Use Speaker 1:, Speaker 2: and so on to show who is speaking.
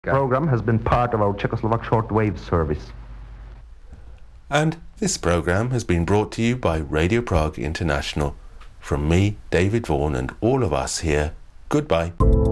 Speaker 1: program has been part of our Czechoslovak shortwave service.
Speaker 2: And this program has been brought to you by Radio Prague International. From me, David Vaughan, and all of us here, goodbye.